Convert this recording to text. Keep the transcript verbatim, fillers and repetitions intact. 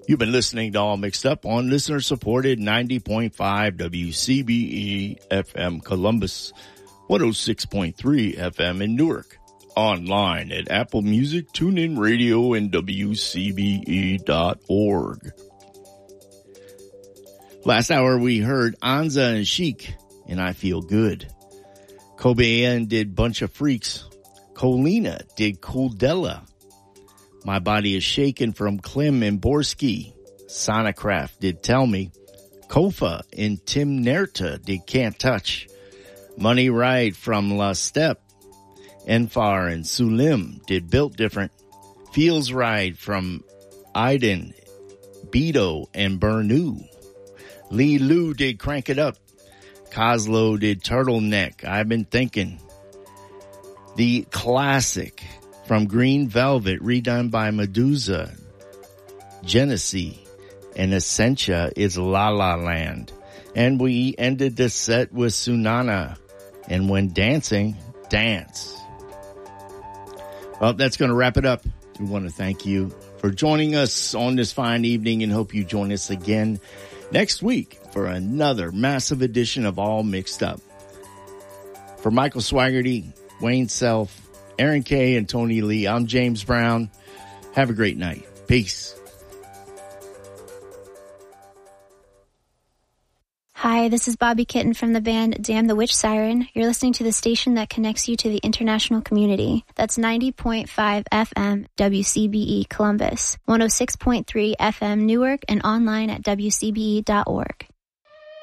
You've been listening to All Mixed Up on listener-supported ninety point five W C B E F M Columbus, one oh six point three F M in Newark, online at Apple Music, TuneIn Radio, and W C B E dot org. Last hour we heard Anza and Chic, and I Feel Good. Kobe Ann did Bunch of Freaks. Colina did Kuldella. My Body is Shaken from Klim and Borski. Sonicraft did Tell Me. Kofa and Tim Nerta did Can't Touch. Money Ride from La Steppe. Enfar and Sulim did Built Different. Feels Ride from Iden, Beto, and Bernu. Lee Lou did Crank It Up. Coslow did Turtleneck. I've Been Thinking. The classic from Green Velvet, redone by Medusa, Genesee, and Essentia is La La Land. And we ended this set with Sunana, and When Dancing, Dance. Well, that's going to wrap it up. We want to thank you for joining us on this fine evening and hope you join us again next week for another massive edition of All Mixed Up. For Michael Swaggerty, Wayne Self, Aaron Kay, and Tony Lee, I'm James Brown. Have a great night. Peace. Hi, this is Bobby Kitten from the band Damn the Witch Siren. You're listening to the station that connects you to the international community. That's ninety point five F M W C B E Columbus, one oh six point three F M Newark, and online at W C B E dot org.